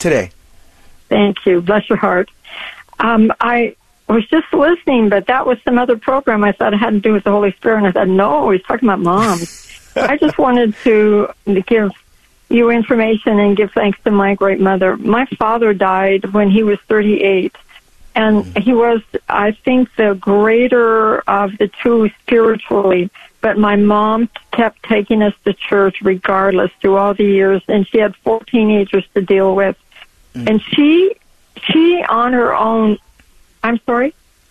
today. Thank you. Bless your heart. I was just listening, but that was some other program. I thought it had to do with the Holy Spirit, and I said, no, he's talking about moms. I just wanted to give you information and give thanks to my great mother. My father died when he was 38, and he was, I think, the greater of the two spiritually. But my mom kept taking us to church regardless through all the years, and she had 4 teenagers to deal with. And she on her own, I'm sorry?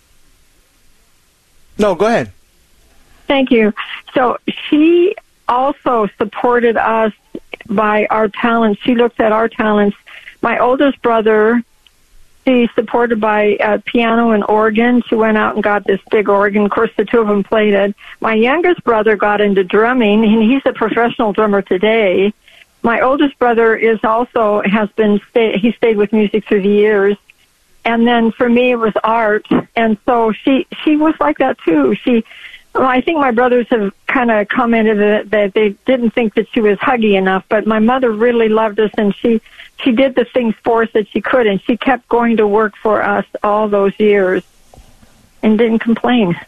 No, go ahead. Thank you. So she also supported us by our talents. She looked at our talents. My oldest brother, she supported by piano and organ. She went out and got this big organ. Of course, the two of them played it. My youngest brother got into drumming, and he's a professional drummer today. My oldest brother he stayed with music through the years. And then for me, it was art. And so she was like that too. I think my brothers have kind of commented that they didn't think that she was huggy enough, but my mother really loved us, and she did the things for us that she could, and she kept going to work for us all those years and didn't complain.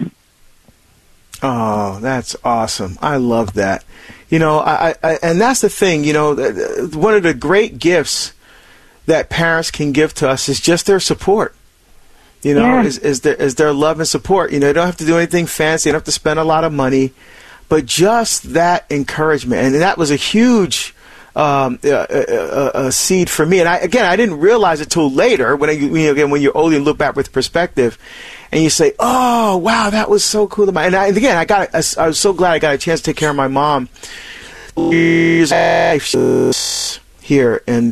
Oh, that's awesome. I love that. You know, I and that's the thing, you know, one of the great gifts that parents can give to us is just their support. You know, yeah. is their love and support. You know, you don't have to do anything fancy, you don't have to spend a lot of money, but just that encouragement. And that was a huge a seed for me. And I didn't realize it till later when when you're older and look back with perspective, and you say, "Oh, wow, that was so cool." And I was so glad I got a chance to take care of my mom here, and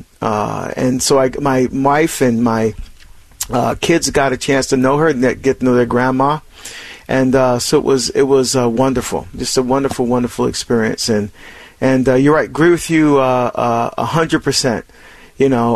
so my wife and my kids got a chance to know her and get to know their grandma, and so it was wonderful, just a wonderful experience. And you're right, agree with you 100%. You know,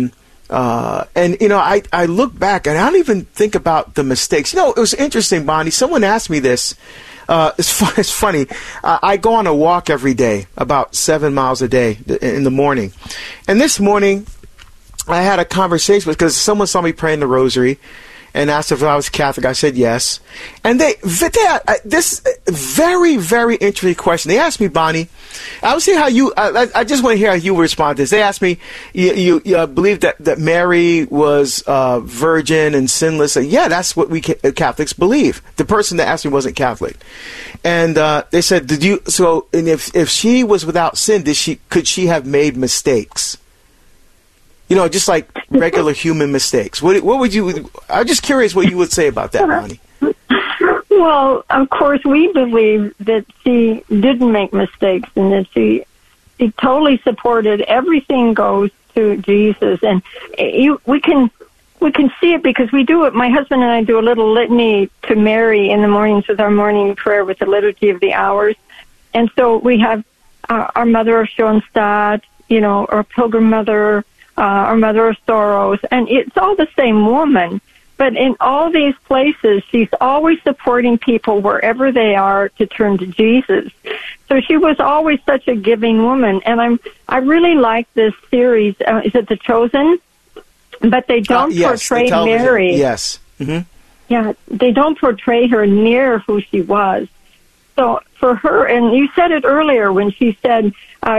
and you know, I look back and I don't even think about the mistakes. You know, it was interesting, Bonnie. Someone asked me this. It's funny. I go on a walk every day, about 7 miles a day in the morning, and this morning I had a conversation because someone saw me praying the rosary and asked if I was Catholic. I said yes. And this very, very interesting question. They asked me, Bonnie, I would see how you, I just want to hear how you would respond to this. They asked me, you believe that Mary was virgin and sinless? Yeah, that's what we Catholics believe. The person that asked me wasn't Catholic. And they said, and if she was without sin, could she have made mistakes? You know, just like regular human mistakes. What would you? I'm just curious what you would say about that, Bonnie. Well, of course, we believe that she didn't make mistakes, and that she totally supported everything goes to Jesus, and we can see it because we do it. My husband and I do a little litany to Mary in the mornings with our morning prayer with the Liturgy of the Hours, and so we have our Mother of Schoenstatt, you know, our Pilgrim Mother. Our Mother of Sorrows, and it's all the same woman. But in all these places, she's always supporting people wherever they are to turn to Jesus. So she was always such a giving woman, and I really like this series. Is it The Chosen? But they don't portray Mary. Yes. Mm-hmm. Yeah, they don't portray her near who she was. So for her, and you said it earlier when she said,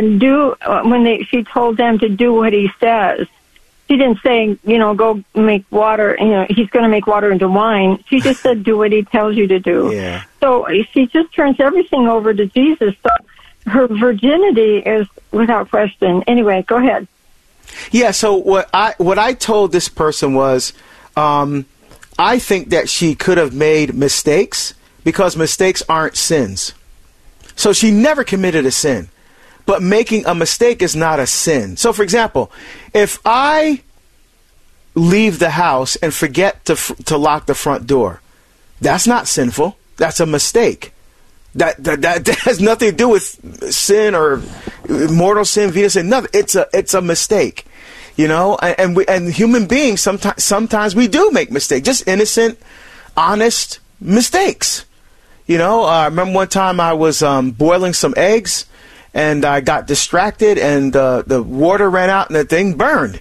she told them to do what he says. She didn't say, you know, go make water, you know, he's going to make water into wine. She just said, do what he tells you to do. Yeah. So she just turns everything over to Jesus. So her virginity is without question. Anyway, go ahead. Yeah, so what I told this person was, I think that she could have made mistakes, because mistakes aren't sins. So she never committed a sin. But making a mistake is not a sin. So, for example, if I leave the house and forget to lock the front door, that's not sinful. That's a mistake. That has nothing to do with sin or mortal sin, venial sin. Nothing. It's a mistake. You know, and human beings sometimes we do make mistakes, just innocent, honest mistakes. You know, I remember one time I was boiling some eggs, and I got distracted, and the water ran out, and the thing burned.